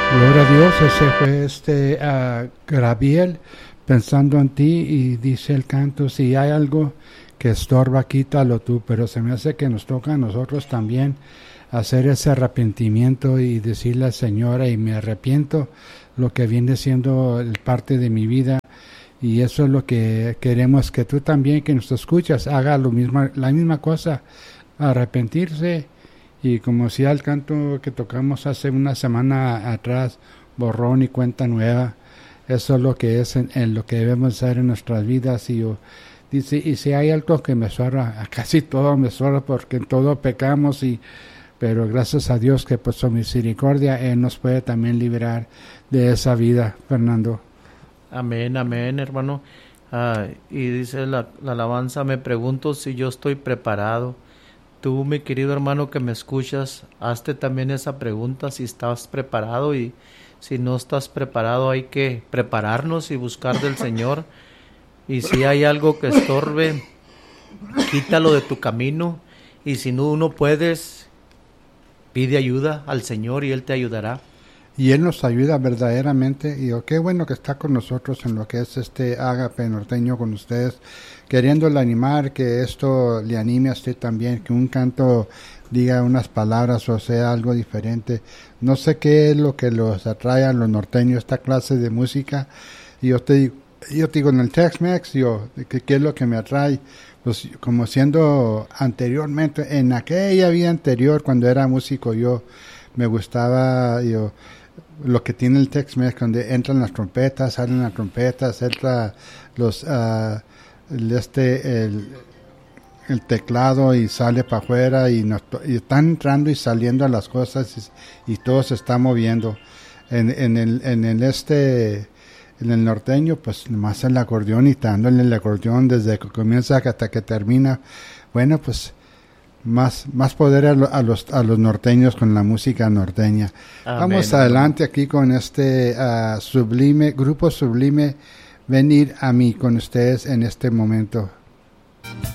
Gloria a Dios, ese fue Gabriel pensando en ti, y dice el canto: si hay algo que estorba, quítalo tú. Pero se me hace que nos toca a nosotros también hacer ese arrepentimiento y decirle al Señor: y me arrepiento lo que viene siendo parte de mi vida. Y eso es lo que queremos que tú también, que nos escuchas, haga lo mismo, la misma cosa, arrepentirse. Y como decía el canto que tocamos hace una semana atrás, borrón y cuenta nueva, eso es lo que es en lo que debemos hacer en nuestras vidas. Dice, y si hay algo que me sobra, a casi todo me sobra, porque en todo pecamos, pero gracias a Dios que por su misericordia Él nos puede también liberar de esa vida, Fernando. Amén, amén, hermano. Y dice la alabanza: me pregunto si yo estoy preparado. Tú, mi querido hermano que me escuchas, hazte también esa pregunta, si estás preparado, y si no estás preparado, hay que prepararnos y buscar del Señor. Y si hay algo que estorbe, quítalo de tu camino. Y si no puedes, pide ayuda al Señor y Él te ayudará. Y Él nos ayuda verdaderamente. Y qué bueno que está con nosotros en lo que es Ágape Norteño con ustedes, queriéndole animar, que esto le anime a usted también, que un canto diga unas palabras o sea algo diferente. No sé qué es lo que los atrae a los norteños, esta clase de música. Y yo te digo en el Tex-Mex, ¿qué es lo que me atrae? Pues como siendo anteriormente, en aquella vida anterior, cuando era músico, yo me gustaba, lo que tiene el Tex-Mex, donde entran las trompetas, salen las trompetas, entra el teclado y sale para afuera, y están entrando y saliendo las cosas, y todo se está moviendo. En el norteño, pues nomás el acordeón, y dándole el acordeón desde que comienza hasta que termina. Bueno, pues más poder a los norteños con la música norteña. Amén. Vamos adelante aquí con grupo sublime, venir a mí con ustedes en este momento.